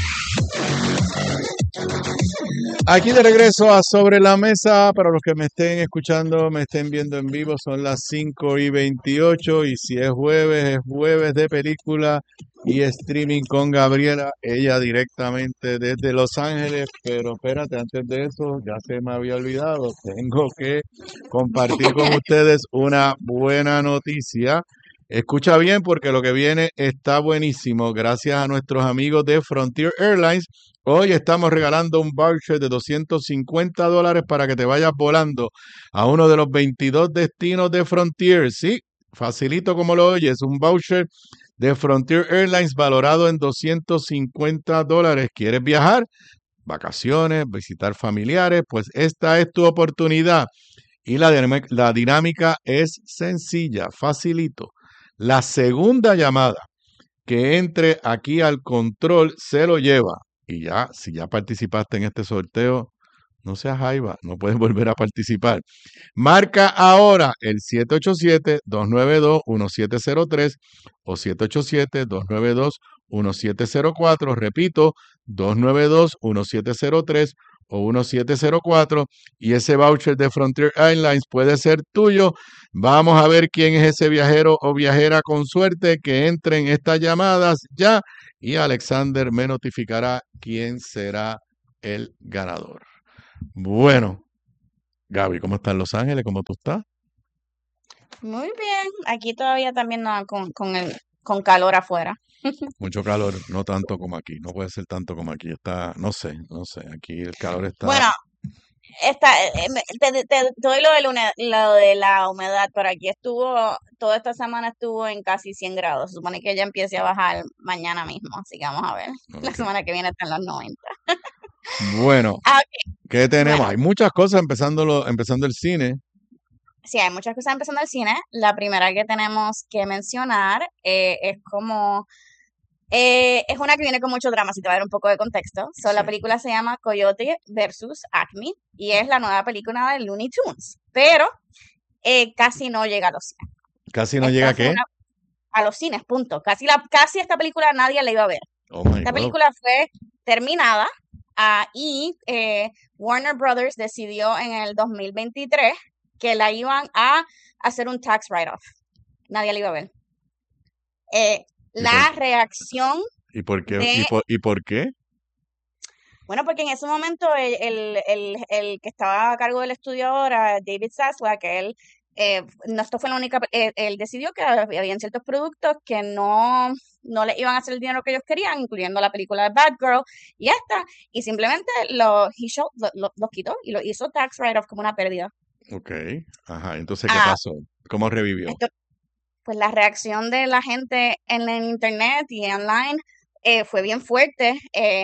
Aquí de regreso a Sobre la Mesa. Para los que me estén escuchando, me estén viendo en vivo, son las 5:28 y si es jueves de película y streaming con Gabriela, ella directamente desde Los Ángeles. Pero espérate, antes de eso, ya se me había olvidado, tengo que compartir con ustedes una buena noticia. Escucha bien porque lo que viene está buenísimo. Gracias a nuestros amigos de Frontier Airlines, hoy estamos regalando un voucher de $250 para que te vayas volando a uno de los 22 destinos de Frontier. Sí, facilito como lo oyes, un voucher de Frontier Airlines valorado en $250. ¿Quieres viajar? Vacaciones, visitar familiares, pues esta es tu oportunidad. Y la dinámica es sencilla, facilito. La segunda llamada que entre aquí al control se lo lleva. Y ya, si ya participaste en este sorteo, no seas jaiba, no puedes volver a participar. Marca ahora el 787-292-1703 o 787-292-1704. Repito, 292-1703 o 1704 y ese voucher de Frontier Airlines puede ser tuyo. Vamos a ver quién es ese viajero o viajera con suerte que entre en estas llamadas ya y Alexander me notificará quién será el ganador. Bueno, Gaby, ¿cómo está en Los Ángeles? ¿Cómo tú estás? Muy bien, aquí todavía también no, con calor afuera. Mucho calor, no tanto como aquí, no puede ser tanto como aquí, está, no sé, aquí el calor está... Bueno, te doy lo de la humedad, pero aquí toda esta semana estuvo en casi 100 grados. Se supone que ya empiece a bajar mañana mismo, así que vamos a ver. La semana que viene está en los 90. Bueno, ¿qué tenemos? Bueno. Hay muchas cosas empezando el cine. Sí, hay muchas cosas empezando el cine. La primera que tenemos que mencionar es es una que viene con mucho drama, si te va a dar un poco de contexto. La película se llama Coyote versus Acme y es la nueva película de Looney Tunes, pero casi no llega a los cines. ¿Casi no llega a qué? A los cines, punto. Casi esta película nadie la iba a ver. Esta película fue terminada y Warner Brothers decidió en el 2023 que la iban a hacer un tax write-off. Nadie la iba a ver. La reacción... ¿Y por qué? ¿Y por qué? Bueno, porque en ese momento el que estaba a cargo del estudio ahora, David Zaslav, que él, no, esto fue la única, él decidió que habían ciertos productos que no le iban a hacer el dinero que ellos querían, incluyendo la película de Bad Girl y esta, y simplemente los quitó y lo hizo tax write-off como una pérdida. Ok, ajá, entonces, ¿qué pasó? ¿Cómo revivió? Pues la reacción de la gente en el internet y online fue bien fuerte.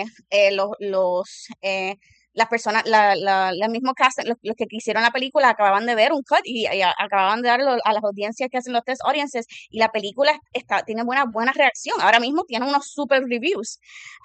Las personas, los mismos cast, los que hicieron la película acababan de ver un cut y acababan de darlo a las audiencias que hacen los test audiences y la película tiene buena reacción. Ahora mismo tiene unos super reviews.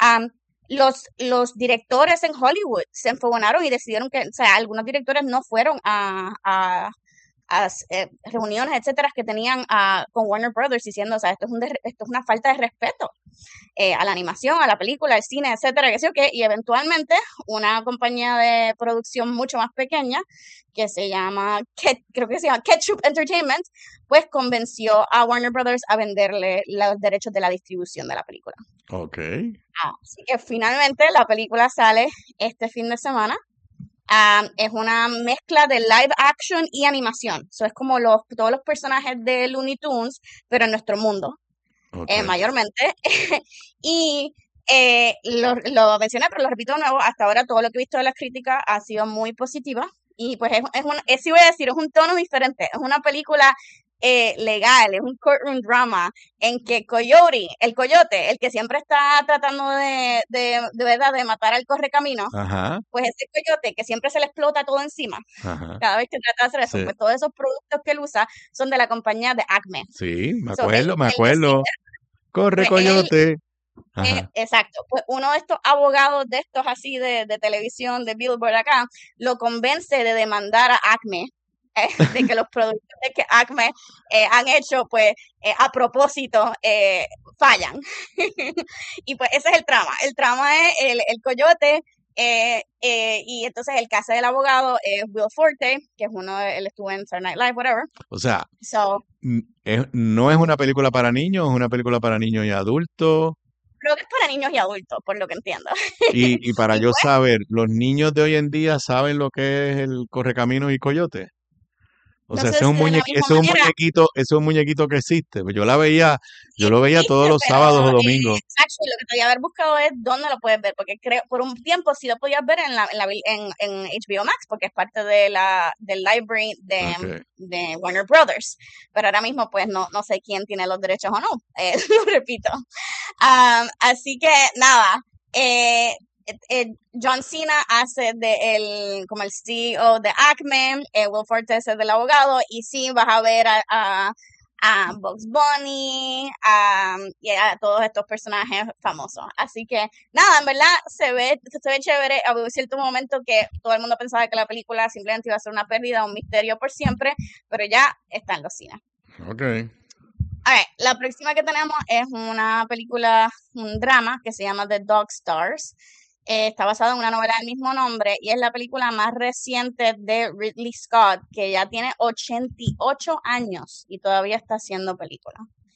Los directores en Hollywood se enfogonaron y decidieron que, o sea, algunos directores no fueron a reuniones, etcétera, que tenían con Warner Brothers diciendo, o sea, esto es una falta de respeto a la animación, a la película, al cine, etcétera, que sé yo qué, y eventualmente una compañía de producción mucho más pequeña que se llama, creo que se llama Ketchup Entertainment, pues convenció a Warner Brothers a venderle los derechos de la distribución de la película. Ok. Así que finalmente la película sale este fin de semana. Es una mezcla de live action y animación. Es como todos los personajes de Looney Tunes, pero en nuestro mundo, mayormente. Y lo mencioné, pero lo repito de nuevo, hasta ahora todo lo que he visto de las críticas ha sido muy positiva. Y pues sí voy a decir, es un tono diferente. Es una película legal, es un courtroom drama en que el coyote, el que siempre está tratando de verdad de matar al correcamino, pues ese coyote que siempre se le explota todo encima, cada vez que trata de hacer eso, pues todos esos productos que él usa son de la compañía de Acme. Sí, me acuerdo. Corre, pues coyote. Exacto, pues uno de estos abogados de estos así de televisión, de Billboard acá, lo convence de demandar a Acme, de que los productos que Acme han hecho, pues a propósito, fallan. Y pues ese es el trama. El trama es el coyote, y entonces el caso del abogado es Will Forte, que es él estuvo en Saturday Night Live, whatever. O sea, no es una película para niños, es una película para niños y adultos. Creo que es para niños y adultos, por lo que entiendo. Y para yo saber, ¿los niños de hoy en día saben lo que es el correcaminos y coyote? O sea, ese es un muñequito que existe. Yo lo veía todos los sábados o domingos. Exacto, lo que te voy a haber buscado es dónde lo puedes ver, porque creo por un tiempo sí lo podías ver en HBO Max, porque es parte del library de Warner Brothers. Pero ahora mismo, pues no sé quién tiene los derechos o no. Lo repito. Así que nada. John Cena hace como el CEO de Acme, Will Forte es del abogado, y sí vas a ver a Bugs Bunny, y a todos estos personajes famosos. Así que nada, en verdad se ve chévere. Hubo cierto momento que todo el mundo pensaba que la película simplemente iba a ser una pérdida, un misterio por siempre, pero ya está en los cines. Okay. A ver, la próxima que tenemos es una película, un drama que se llama The Dog Stars. Está basado en una novela del mismo nombre y es la película más reciente de Ridley Scott, que ya tiene 88 años y todavía está haciendo película.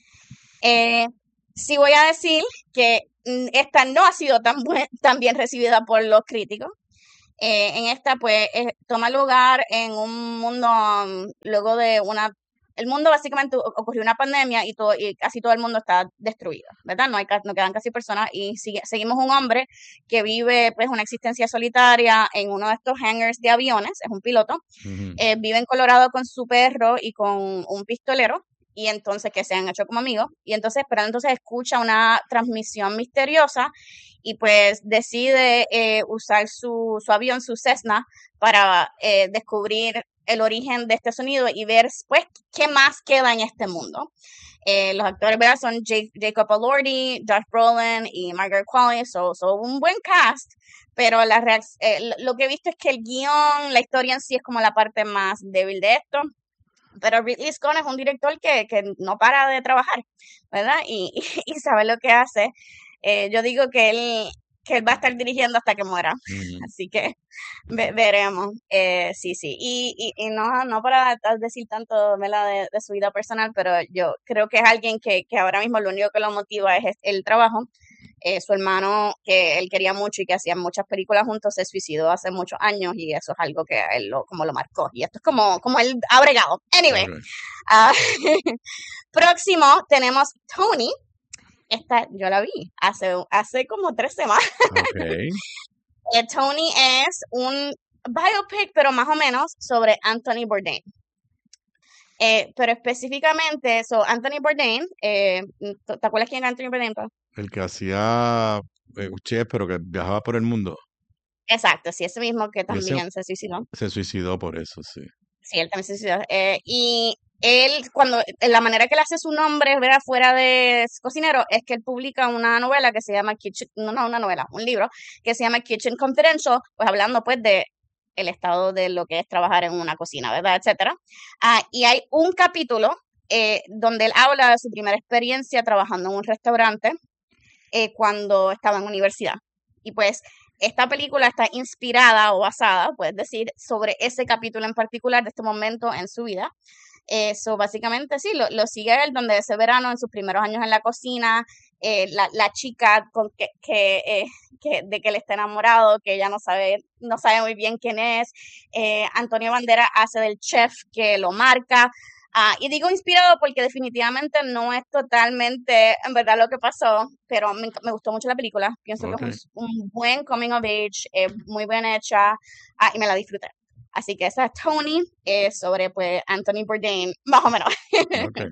Sí voy a decir que esta no ha sido tan bien recibida por los críticos. En esta, pues, toma lugar en un mundo, luego de el mundo básicamente ocurrió una pandemia y casi todo el mundo está destruido, ¿verdad? No quedan casi personas y seguimos un hombre que vive, pues, una existencia solitaria en uno de estos hangars de aviones, es un piloto, vive en Colorado con su perro y con un pistolero, y entonces que se han hecho como amigos, pero entonces escucha una transmisión misteriosa y pues decide usar su avión, su Cessna, para descubrir el origen de este sonido y ver pues qué más queda en este mundo. Los actores, ¿verdad? Son Jacob Elordi, Josh Brolin y Margaret Qualley, son un buen cast, pero lo que he visto es que el guión, la historia en sí es como la parte más débil de esto. Pero Ridley Scott es un director que no para de trabajar, ¿verdad? Y sabe lo que hace. Yo digo que él va a estar dirigiendo hasta que muera. Así que veremos. Sí. Y no para decir tanto, ¿verdad? de su vida personal, pero yo creo que es alguien que ahora mismo lo único que lo motiva es el trabajo. Su hermano, que él quería mucho y que hacían muchas películas juntos, se suicidó hace muchos años y eso es algo que a él como lo marcó. Y esto es como él ha bregado. Anyway, próximo tenemos Tony. Esta yo la vi hace como 3 semanas. Okay. Tony es un biopic, pero más o menos sobre Anthony Bourdain. Pero específicamente, Anthony Bourdain, ¿te acuerdas quién era Anthony Bourdain? El que hacía un chef, pero que viajaba por el mundo. Exacto, sí, ese mismo que también se suicidó. Se suicidó por eso, sí. Sí, él también se suicidó. Y él, la manera que él hace su nombre, ¿verdad? Fuera de cocinero, es que él publica una novela que se llama un libro que se llama Kitchen Confidential, pues hablando pues de el estado de lo que es trabajar en una cocina, ¿verdad? Etcétera. Y hay un capítulo donde él habla de su primera experiencia trabajando en un restaurante cuando estaba en universidad. Y pues esta película está inspirada o basada, puedes decir, sobre ese capítulo en particular de este momento en su vida. Básicamente sí, lo sigue él, donde ese verano, en sus primeros años en la cocina, la chica de que él está enamorado, que ella no sabe muy bien quién es. Antonio Banderas hace del chef que lo marca. Y digo inspirado porque definitivamente no es totalmente en verdad lo que pasó, pero me gustó mucho la película. Pienso que es un buen coming of age, muy bien hecha, y me la disfruté. Así que esa es Tony, sobre pues Anthony Bourdain, más o menos. Okay.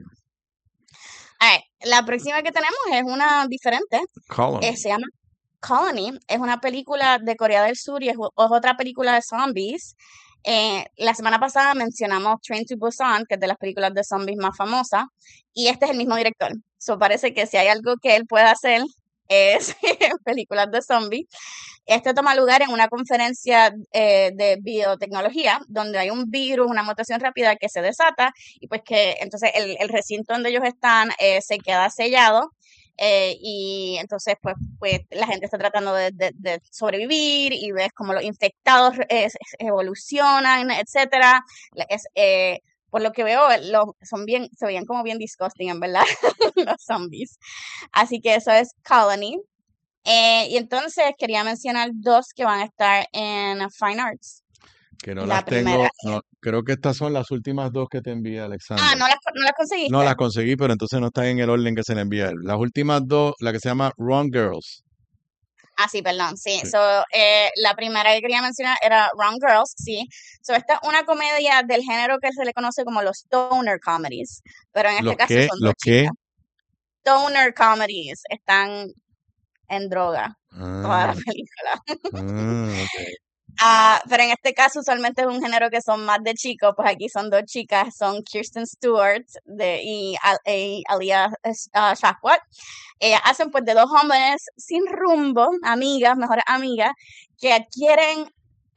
La próxima que tenemos es una diferente. Colony. Se llama Colony. Es una película de Corea del Sur y es otra película de zombies. La semana pasada mencionamos Train to Busan, que es de las películas de zombies más famosas, y este es el mismo director. Parece que si hay algo que él pueda hacer es películas de zombies. Este toma lugar en una conferencia de biotecnología, donde hay un virus, una mutación rápida que se desata, y pues que entonces el recinto donde ellos están se queda sellado. Y entonces pues la gente está tratando de sobrevivir y ves cómo los infectados evolucionan, etcétera. Por lo que veo, se veían como bien disgusting, en verdad, los zombies. Así que eso es Colony. Y entonces quería mencionar 2 que van a estar en Fine Arts. Que no las tengo, creo que estas son las últimas 2 que te envié, Alexandra. ¿No las conseguiste? No las conseguí, pero entonces no están en el orden que se le envía. Las últimas 2, la que se llama Wrong Girls. Sí, perdón, sí. La primera que quería mencionar era Wrong Girls, sí. Esta es una comedia del género que se le conoce como los stoner comedies, pero en este caso son 2 chicas. Stoner comedies, están en droga toda la película. Okay. Pero en este caso usualmente es un género que son más de chicos, pues aquí son 2 chicas, son Kirsten Stewart y Alia Shawkat. Hacen pues de 2 hombres sin rumbo, mejores amigas, que adquieren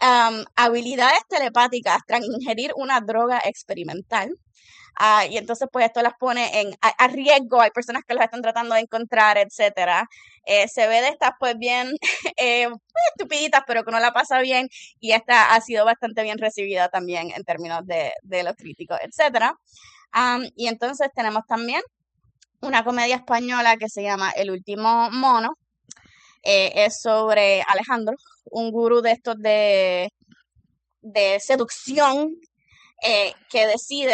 habilidades telepáticas tras ingerir una droga experimental. Y entonces pues esto las pone a riesgo, hay personas que los están tratando de encontrar, etcétera. Se ve de estas pues bien estupiditas, pero que uno la pasa bien, y esta ha sido bastante bien recibida también en términos de los críticos, etcétera. Y entonces tenemos también una comedia española que se llama El último mono. Es sobre Alejandro, un gurú de estos de seducción, que decide